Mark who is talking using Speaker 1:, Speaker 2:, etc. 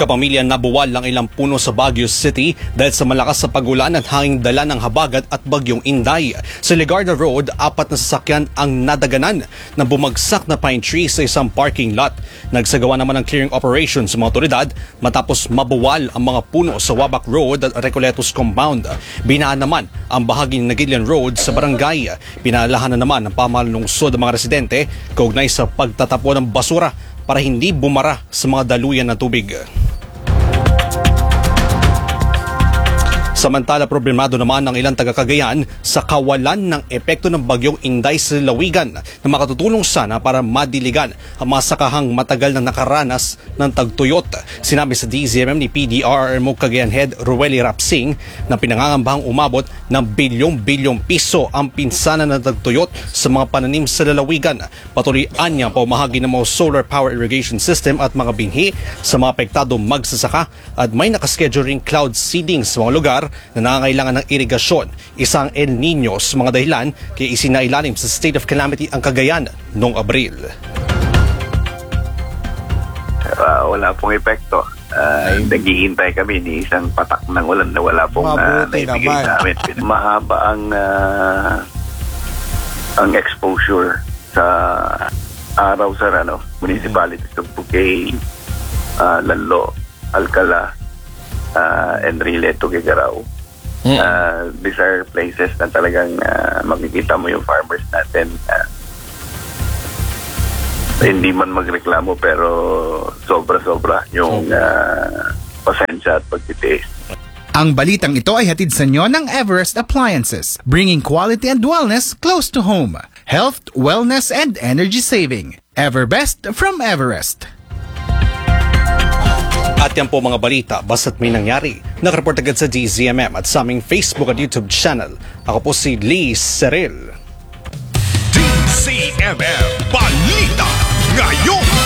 Speaker 1: Kapamilya, nabuwal ang ilang puno sa Baguio City dahil sa malakas sa pagulan at hanging dala ng habagat at bagyong Inday. Sa Legarda Road, 4 na sasakyan ang nadaganan na bumagsak na pine tree sa isang parking lot. Nagsagawa naman ng clearing operation sa mga otoridad matapos mabuwal ang mga puno sa Wabak Road at Recoletos Compound. Binaan naman ang bahagi ng Nagilian Road sa barangay. Pinalalahanan naman ng pamahalaan ng lungsod ang mga residente kaugnay sa pagtatapon ng basura para hindi bumara sa mga daluyan ng tubig. Samantala, problemado naman ang ilang taga-Cagayan sa kawalan ng epekto ng bagyong Inday sa lalawigan na makatutulong sana para madiligan ang mga sakahang matagal na nakaranas ng tagtuyot. Sinabi sa DZMM ni PDRRMO Cagayan Head Rueli Rapsing na pinangangambahang umabot ng bilyong-bilyong piso ang pinsana ng tagtuyot sa mga pananim sa lalawigan. Patuloy niya pamahagi ng mga solar power irrigation system at mga binhi sa mga apektado magsasaka at may nakaschedule ring cloud seeding sa mga lugar na nangangailangan ng irigasyon. Isang El Nino sa mga dahilan kaya isinailalim sa state of calamity ang Cagayan noong Abril.
Speaker 2: Wala pong epekto. Naghihintay kami ni isang patak ng ulan na wala pong naibigay sa amin. Mahaba ang exposure sa araw sa municipalities of Bukay, Lalo, Alcala, Enrile, Tuguegarao. These are places na talagang makikita mo yung farmers natin. Hindi man magreklamo pero sobra-sobra yung pasensya at pagtitiis.
Speaker 3: Ang balitang ito ay hatid sa inyo ng Everest Appliances, bringing quality and wellness close to home. Health, wellness, and energy saving. Everbest from Everest.
Speaker 1: At yan po mga balita, basta't may nangyari. Nakareport agad sa DZMM at sa aming Facebook at YouTube channel. Ako po si Lee Seril.
Speaker 4: DZMM Balita ngayon.